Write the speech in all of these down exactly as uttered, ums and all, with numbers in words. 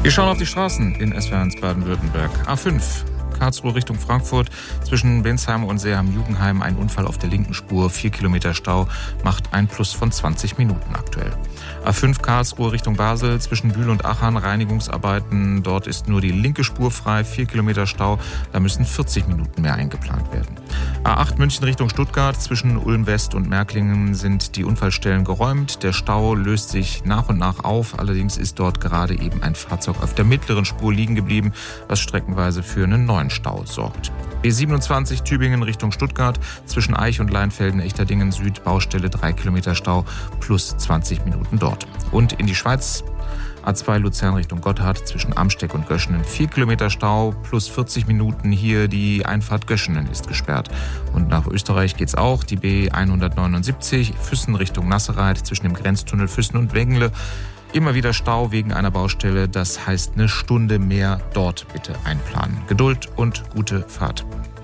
Wir schauen auf die Straßen in S W R eins Baden-Württemberg. A fünf, Karlsruhe Richtung Frankfurt, zwischen Bensheim und Seeham-Jugendheim ein Unfall auf der linken Spur, vier Kilometer Stau, macht ein Plus von zwanzig Minuten aktuell. A fünf Karlsruhe Richtung Basel, zwischen Bühl und Achern Reinigungsarbeiten, dort ist nur die linke Spur frei, vier Kilometer Stau, da müssen vierzig Minuten mehr eingeplant werden. A acht München Richtung Stuttgart, zwischen Ulm West und Märklingen sind die Unfallstellen geräumt, der Stau löst sich nach und nach auf, allerdings ist dort gerade eben ein Fahrzeug auf der mittleren Spur liegen geblieben, was streckenweise für einen neuen Stau sorgt. B siebenundzwanzig Tübingen Richtung Stuttgart, zwischen Eich und Leinfelden Echterdingen Süd, Baustelle drei Kilometer Stau, plus zwanzig Minuten dort. Und in die Schweiz, A zwei Luzern Richtung Gotthard, zwischen Amsteck und Göschenen vier Kilometer Stau, plus vierzig Minuten hier, die Einfahrt Göschenen ist gesperrt. Und nach Österreich geht's auch, die B hundertneunundsiebzig, Füssen Richtung Nasserreit, zwischen dem Grenztunnel Füssen und Wengle. Immer wieder Stau wegen einer Baustelle, das heißt eine Stunde mehr dort bitte einplanen. Geduld und gute Fahrt.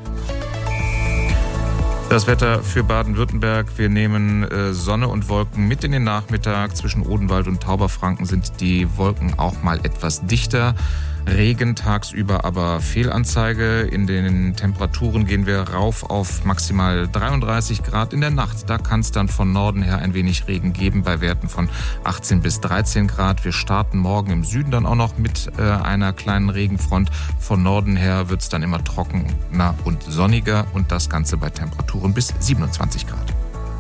Das Wetter für Baden-Württemberg. Wir nehmen äh, Sonne und Wolken mit in den Nachmittag. Zwischen Odenwald und Tauberfranken sind die Wolken auch mal etwas dichter. Regen tagsüber aber Fehlanzeige. In den Temperaturen gehen wir rauf auf maximal dreiunddreißig Grad in der Nacht. Da kann es dann von Norden her ein wenig Regen geben bei Werten von achtzehn bis dreizehn Grad. Wir starten morgen im Süden dann auch noch mit äh, einer kleinen Regenfront. Von Norden her wird es dann immer trockener und sonniger und das Ganze bei Temperaturen bis siebenundzwanzig Grad.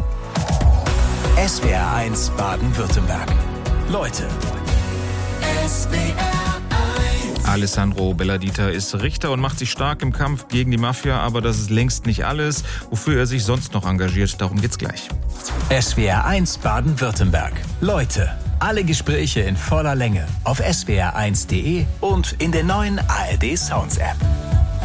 S W R eins Baden-Württemberg. Leute. S W R Alessandro Belladita ist Richter und macht sich stark im Kampf gegen die Mafia, aber das ist längst nicht alles, wofür er sich sonst noch engagiert. Darum geht's gleich. S W R eins Baden-Württemberg. Leute, alle Gespräche in voller Länge auf S W R eins punkt de und in der neuen A R D Sounds App.